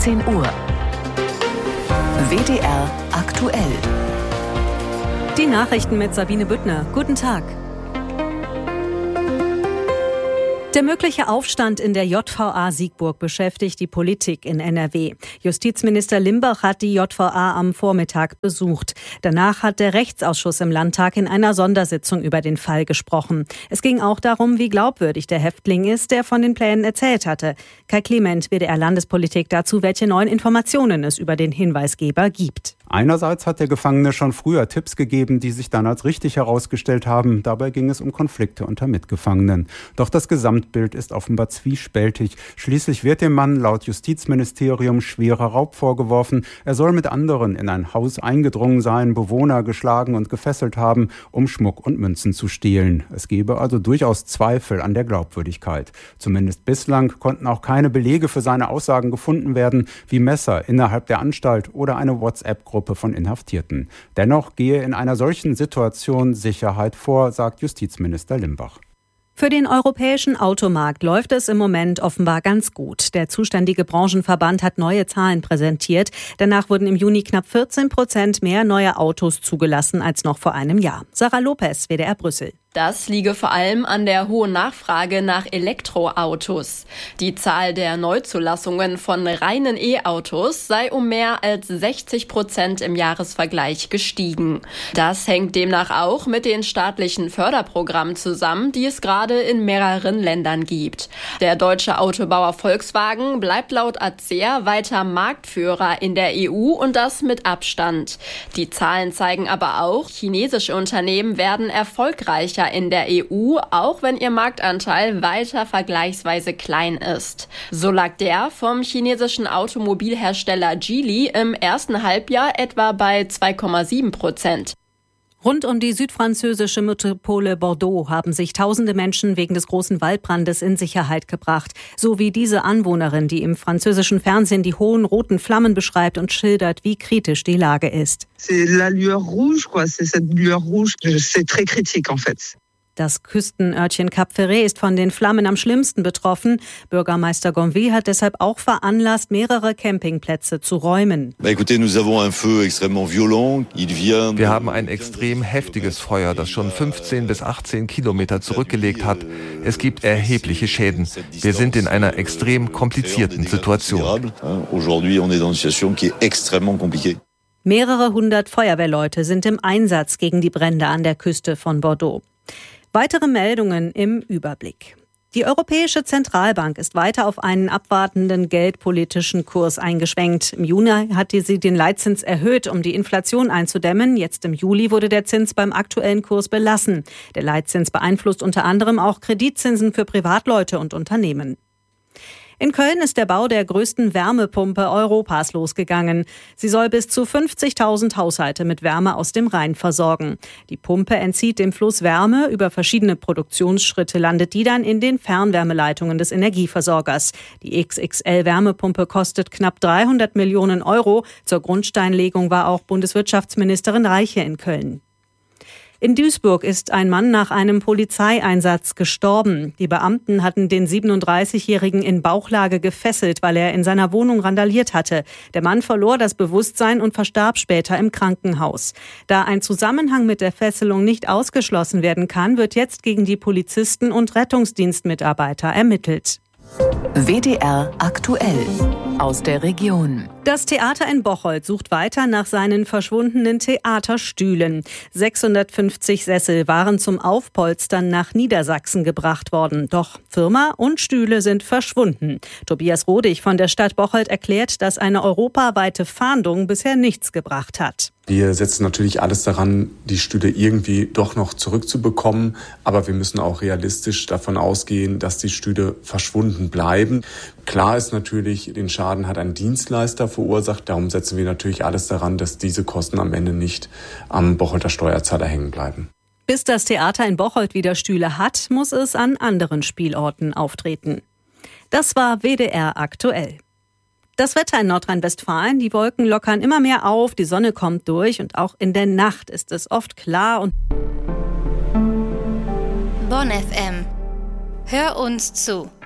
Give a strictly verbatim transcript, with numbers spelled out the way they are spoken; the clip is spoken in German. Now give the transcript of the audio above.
achtzehn Uhr. W D R aktuell. Die Nachrichten mit Sabine Büttner. Guten Tag. Der mögliche Aufstand in der J V A Siegburg beschäftigt die Politik in N R W. Justizminister Limbach hat die J V A am Vormittag besucht. Danach hat der Rechtsausschuss im Landtag in einer Sondersitzung über den Fall gesprochen. Es ging auch darum, wie glaubwürdig der Häftling ist, der von den Plänen erzählt hatte. Kai Clement, W D R-Landespolitik, dazu, welche neuen Informationen es über den Hinweisgeber gibt. Einerseits hat der Gefangene schon früher Tipps gegeben, die sich dann als richtig herausgestellt haben. Dabei ging es um Konflikte unter Mitgefangenen. Doch das Gesamtbild ist offenbar zwiespältig. Schließlich wird dem Mann laut Justizministerium schwerer Raub vorgeworfen. Er soll mit anderen in ein Haus eingedrungen sein, Bewohner geschlagen und gefesselt haben, um Schmuck und Münzen zu stehlen. Es gebe also durchaus Zweifel an der Glaubwürdigkeit. Zumindest bislang konnten auch keine Belege für seine Aussagen gefunden werden, wie Messer innerhalb der Anstalt oder eine WhatsApp-Gruppe von Inhaftierten. Dennoch gehe in einer solchen Situation Sicherheit vor, sagt Justizminister Limbach. Für den europäischen Automarkt läuft es im Moment offenbar ganz gut. Der zuständige Branchenverband hat neue Zahlen präsentiert. Danach wurden im Juni knapp vierzehn Prozent mehr neue Autos zugelassen als noch vor einem Jahr. Sarah Lopez, W D R Brüssel. Das liege vor allem an der hohen Nachfrage nach Elektroautos. Die Zahl der Neuzulassungen von reinen E-Autos sei um mehr als sechzig Prozent im Jahresvergleich gestiegen. Das hängt demnach auch mit den staatlichen Förderprogrammen zusammen, die es gerade in mehreren Ländern gibt. Der deutsche Autobauer Volkswagen bleibt laut A C E A weiter Marktführer in der E U und das mit Abstand. Die Zahlen zeigen aber auch, chinesische Unternehmen werden erfolgreicher in der E U, auch wenn ihr Marktanteil weiter vergleichsweise klein ist. So lag der vom chinesischen Automobilhersteller Geely im ersten Halbjahr etwa bei zwei Komma sieben Prozent. Rund um die südfranzösische Metropole Bordeaux haben sich tausende Menschen wegen des großen Waldbrandes in Sicherheit gebracht. So wie diese Anwohnerin, die im französischen Fernsehen die hohen roten Flammen beschreibt und schildert, wie kritisch die Lage ist. C'est la lueur rouge, quoi. C'est cette lueur rouge. C'est très critique, en fait. Das Küstenörtchen Cap Ferret ist von den Flammen am schlimmsten betroffen. Bürgermeister Gonville hat deshalb auch veranlasst, mehrere Campingplätze zu räumen. Wir haben ein extrem heftiges Feuer, das schon fünfzehn bis achtzehn Kilometer zurückgelegt hat. Es gibt erhebliche Schäden. Wir sind in einer extrem komplizierten Situation. Mehrere hundert Feuerwehrleute sind im Einsatz gegen die Brände an der Küste von Bordeaux. Weitere Meldungen im Überblick. Die Europäische Zentralbank ist weiter auf einen abwartenden geldpolitischen Kurs eingeschwenkt. Im Juni hatte sie den Leitzins erhöht, um die Inflation einzudämmen. Jetzt im Juli wurde der Zins beim aktuellen Kurs belassen. Der Leitzins beeinflusst unter anderem auch Kreditzinsen für Privatleute und Unternehmen. In Köln ist der Bau der größten Wärmepumpe Europas losgegangen. Sie soll bis zu fünfzigtausend Haushalte mit Wärme aus dem Rhein versorgen. Die Pumpe entzieht dem Fluss Wärme. Über verschiedene Produktionsschritte landet die dann in den Fernwärmeleitungen des Energieversorgers. Die X X L-Wärmepumpe kostet knapp dreihundert Millionen Euro. Zur Grundsteinlegung war auch Bundeswirtschaftsministerin Reiche in Köln. In Duisburg ist ein Mann nach einem Polizeieinsatz gestorben. Die Beamten hatten den siebenunddreißigjährigen in Bauchlage gefesselt, weil er in seiner Wohnung randaliert hatte. Der Mann verlor das Bewusstsein und verstarb später im Krankenhaus. Da ein Zusammenhang mit der Fesselung nicht ausgeschlossen werden kann, wird jetzt gegen die Polizisten und Rettungsdienstmitarbeiter ermittelt. W D R aktuell aus der Region. Das Theater in Bocholt sucht weiter nach seinen verschwundenen Theaterstühlen. sechshundertfünfzig Sessel waren zum Aufpolstern nach Niedersachsen gebracht worden. Doch Firma und Stühle sind verschwunden. Tobias Rodig von der Stadt Bocholt erklärt, dass eine europaweite Fahndung bisher nichts gebracht hat. Wir setzen natürlich alles daran, die Stühle irgendwie doch noch zurückzubekommen. Aber wir müssen auch realistisch davon ausgehen, dass die Stühle verschwunden bleiben. Klar ist natürlich, den Schaden hat ein Dienstleister verursacht. Darum setzen wir natürlich alles daran, dass diese Kosten am Ende nicht am Bocholter Steuerzahler hängen bleiben. Bis das Theater in Bocholt wieder Stühle hat, muss es an anderen Spielorten auftreten. Das war W D R aktuell. Das Wetter in Nordrhein-Westfalen, die Wolken lockern immer mehr auf, die Sonne kommt durch und auch in der Nacht ist es oft klar und Bonn F M. Hör uns zu.